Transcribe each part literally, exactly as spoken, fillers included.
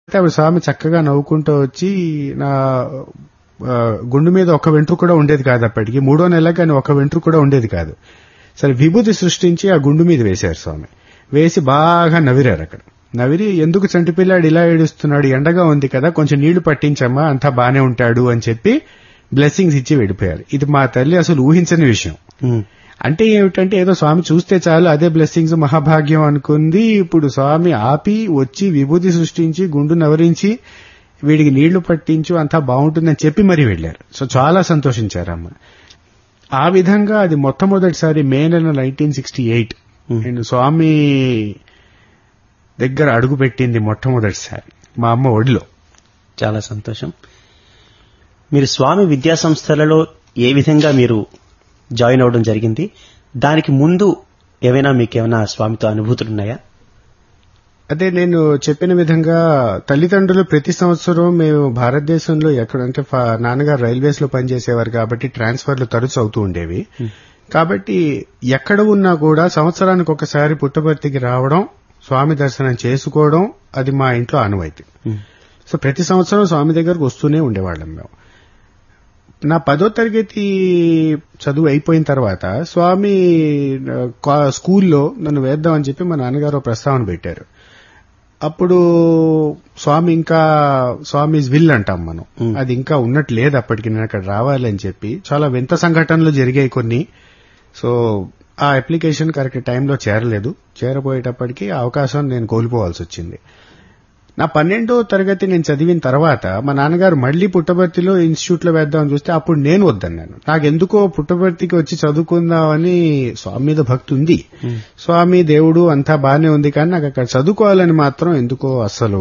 అప్పుడు స్వామి చక్కగా నవ్వుకుంటూ వచ్చి నా గుండు మీద ఒక వెంట్రుక కూడా ఉండేది కాదు. అప్పటికి మూడో నెల కానీ ఒక వెంట్రుక కూడా ఉండేది కాదు. సరే విభూతి సృష్టించి ఆ గుండు మీద వేశారు స్వామి. వేసి బాగా నవిరారు. అక్కడ నవిరి ఎందుకు చంటిపిల్లాడు ఇలా ఏడుస్తున్నాడు, ఎండగా ఉంది కదా, కొంచెం నీళ్లు పట్టించమ్మా, అంతా బానే ఉంటాడు అని చెప్పి బ్లెస్సింగ్స్ ఇచ్చి వెళ్ళిపోయారు. ఇది మా తల్లి అసలు ఊహించని విషయం. అంటే ఏమిటంటే ఏదో స్వామి చూస్తే చాలు అదే బ్లెస్సింగ్స్ మహాభాగ్యం అనుకుంది. ఇప్పుడు స్వామి ఆపి వచ్చి విభూతి సృష్టించి గుండు నవరించి వీడికి నీళ్లు పట్టించు అంతా బాగుంటుందని చెప్పి మరీ వెళ్లారు. సో చాలా సంతోషించారమ్మ. ఆ విధంగా అది మొట్టమొదటిసారి మే నెల నైన్టీన్ సిక్స్టీ ఎయిట్ నేను స్వామి దగ్గర అడుగు పెట్టింది మొట్టమొదటిసారి మా అమ్మ ఒడిలో. చాలా సంతోషం. మీరు స్వామి విద్యా సంస్థలలో ఏ విధంగా మీరు జాయిన్ అవడం జరిగింది? దానికి ముందు ఏమైనా మీకేమైనా స్వామితో అనుభూతులు ఉన్నాయా? అదే నేను చెప్పిన విధంగా తల్లిదండ్రులు ప్రతి సంవత్సరం మేము భారతదేశంలో ఎక్కడంటే నాన్నగారు రైల్వేస్ లో పనిచేసేవారు కాబట్టి ట్రాన్స్ఫర్లు తరచు అవుతూ ఉండేవి. కాబట్టి ఎక్కడ ఉన్నా కూడా సంవత్సరానికి ఒకసారి పుట్టపర్తికి రావడం, స్వామి దర్శనం చేసుకోవడం అది మా ఇంట్లో ఆనవాయితీ. సో ప్రతి సంవత్సరం స్వామి దగ్గరకు వస్తూనే ఉండేవాళ్ళం మేము. నా పదో తరగతి చదువు అయిపోయిన తర్వాత స్వామి స్కూల్లో నన్ను వేద్దామని చెప్పి మా నాన్నగారు ప్రస్తావన పెట్టారు. అప్పుడు స్వామి ఇంకా స్వామిస్ విల్ అంటాం మనం, అది ఇంకా ఉన్నట్టు లేదు అప్పటికి. నేను అక్కడ రావాలని చెప్పి చాలా వింత సంఘటనలు జరిగాయి కొన్ని. సో ఆ అప్లికేషన్ కరెక్ట్ టైంలో చేరలేదు. చేరబోయేటప్పటికి అవకాశం నేను కోల్పోవాల్సి వచ్చింది. నా పన్నెండో తరగతి నేను చదివిన తర్వాత మా నాన్నగారు మళ్లీ పుట్టపర్తిలో ఇన్స్టిట్యూట్ లో వేద్దామని చూస్తే అప్పుడు నేను వద్దన్నాను. నాకెందుకో పుట్టపర్తికి వచ్చి చదువుకుందామని స్వామి మీద భక్తి ఉంది, స్వామి దేవుడు అంతా బానే ఉంది, కానీ నాకు అక్కడ చదువుకోవాలని మాత్రం ఎందుకో అసలు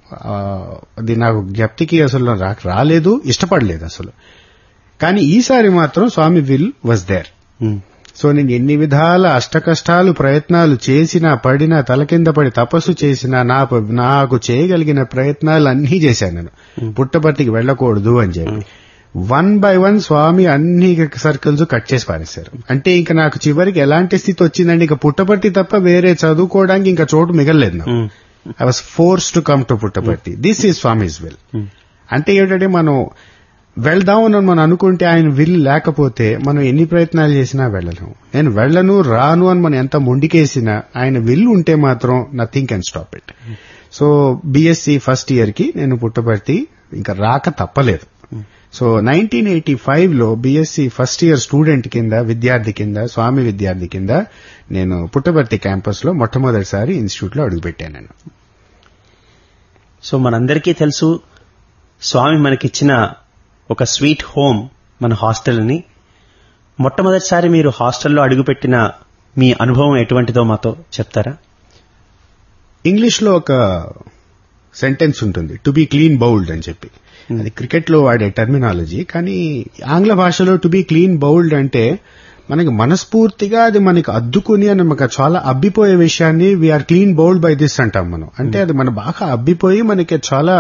అది నాకు జ్ఞప్తికి అసలు నాకు రాలేదు, ఇష్టపడలేదు అసలు. కానీ ఈసారి మాత్రం స్వామి విల్ వాజ్ దేర్. సో నేను ఎన్ని విధాల అష్టకష్టాలు ప్రయత్నాలు చేసినా, పడినా, తల కింద పడి తపస్సు చేసినా, నాకు చేయగలిగిన ప్రయత్నాలు అన్నీ చేశాను నేను పుట్టపర్తికి వెళ్లకూడదు అని చెప్పి. వన్ బై వన్ స్వామి అన్ని సర్కిల్స్ కట్ చేసి పారేశారు. అంటే ఇంకా నాకు చివరికి ఎలాంటి స్థితి వచ్చిందండి, ఇంకా పుట్టపర్తి తప్ప వేరే చదువుకోవడానికి ఇంకా చోటు మిగలలేదు నాకు. I was force to come to Puttaparthi. This is Swami's will. అంటే ఏంటంటే మనం వెళ్దామని మనం అనుకుంటే ఆయన విల్ లేకపోతే మనం ఎన్ని ప్రయత్నాలు చేసినా వెళ్ళలేము. నేను వెళ్లను రాను అని మనం ఎంత మొండికేసినా ఆయన విల్ ఉంటే మాత్రం nothing can stop it. So BSc first year కి నేను పుట్టపర్తి ఇంకా రాక తప్పలేదు. సో నైన్టీన్ ఎయిటీ ఫైవ్ లో బీఎస్సీ ఫస్ట్ ఇయర్ స్టూడెంట్ కింద, విద్యార్థి కింద, స్వామి విద్యార్థి కింద నేను పుట్టపర్తి క్యాంపస్ లో మొట్టమొదటిసారి ఇన్స్టిట్యూట్ లో అడుగుపెట్టాను నేను. సో మనందరికీ తెలుసు స్వామి మనకిచ్చిన ఒక స్వీట్ హోమ్ మన హాస్టల్ అని. మొట్టమొదటిసారి మీరు హాస్టల్లో అడుగుపెట్టిన మీ అనుభవం ఎటువంటిదో మాతో చెప్తారా? ఇంగ్లీష్ లో ఒక సెంటెన్స్ ఉంటుంది, టు బి క్లీన్ బౌల్డ్ అని చెప్పి. అది క్రికెట్ లో వాడే టర్మినాలజీ. కానీ ఆంగ్ల భాషలో టు బి క్లీన్ బౌల్డ్ అంటే మనకి మనస్ఫూర్తిగా అది మనకి అద్దుకుని అని మనకు చాలా అబ్బిపోయే విషయాన్ని we are clean bowled by this అంటాం మనం. అంటే అది మన బాగా అబ్బిపోయి మనకి చాలా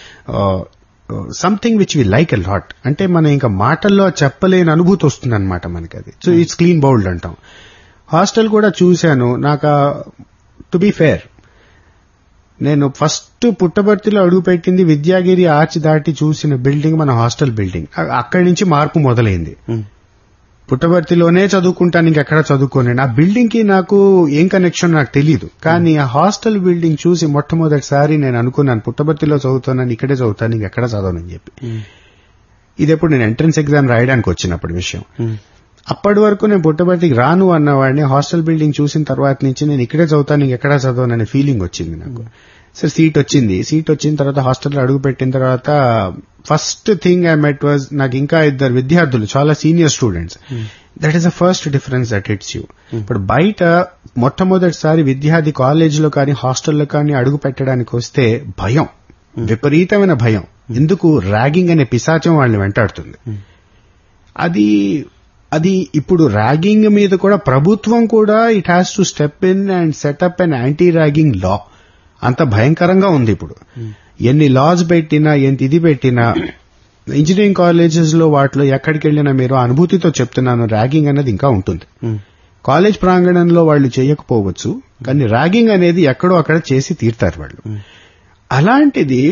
something which we like a lot. అంటే మనం ఇంకా మాటల్లో చెప్పలేని అనుభూతి వస్తుంది అనమాట మనకి అది. సో ఇట్స్ క్లీన్ బౌల్డ్ అంటాం. హాస్టల్ కూడా చూశాను. నాకు టు బి ఫేర్, నేను ఫస్ట్ పుట్టపర్తిలో అడుగుపెట్టింది విద్యాగిరి ఆర్చ్ దాటి చూసిన బిల్డింగ్ మన హాస్టల్ బిల్డింగ్. అక్కడి నుంచి మార్పు మొదలైంది. పుట్టపర్తిలోనే చదువుకుంటాను, ఇంకెక్కడ చదువుకోలేను. ఆ బిల్డింగ్ కి నాకు ఏం కనెక్షన్ నాకు తెలియదు. కానీ ఆ హాస్టల్ బిల్డింగ్ చూసి మొట్టమొదటిసారి నేను అనుకున్నాను పుట్టపర్తిలో చదువుతానని, ఇక్కడే చదువుతాను, ఇంకెక్కడ చదవనని చెప్పి. ఇది ఎప్పుడు నేను ఎంట్రన్స్ ఎగ్జామ్ రాయడానికి వచ్చినప్పుడు విషయం. అప్పటి వరకు నేను పుట్టపర్తికి రాను అన్నవాడిని హాస్టల్ బిల్డింగ్ చూసిన తర్వాత నుంచి నేను ఇక్కడే చదువుతాను, ఇంకెక్కడా చదవననే ఫీలింగ్ వచ్చింది నాకు. సరే సీట్ వచ్చింది. సీట్ వచ్చిన తర్వాత హాస్టల్లో అడుగు పెట్టిన తర్వాత first thing I met was, నాకు ఇంకా ఇద్దరు విద్యార్థులు చాలా senior students. That is the first difference that it's you. ఇప్పుడు బయట మొట్టమొదటిసారి విద్యార్థి కాలేజీలో కానీ హాస్టల్లో కానీ అడుగు పెట్టడానికి వస్తే భయం, విపరీతమైన భయం. ఎందుకు? ర్యాగింగ్ అనే పిశాచం వాళ్ళని వెంటాడుతుంది. అది అది ఇప్పుడు ర్యాగింగ్ మీద కూడా ప్రభుత్వం కూడా it has to step in and setup an anti ragging లా. అంత భయంకరంగా ఉంది ఇప్పుడు. ఎన్ని లాస్ పెట్టినా, ఎంత ఇది పెట్టినా, ఇంజనీరింగ్ కాలేజెస్ లో వాటిలో ఎక్కడికి వెళ్ళినా మీరు అనుభూతితో చెప్తున్నాను, ర్యాగింగ్ అనేది ఇంకా ఉంటుంది. కాలేజ్ ప్రాంగణంలో వాళ్ళు చేయకపోవచ్చు, కానీ ర్యాగింగ్ అనేది ఎక్కడో అక్కడ చేసి తీరుతారు వాళ్ళు. అలాంటిది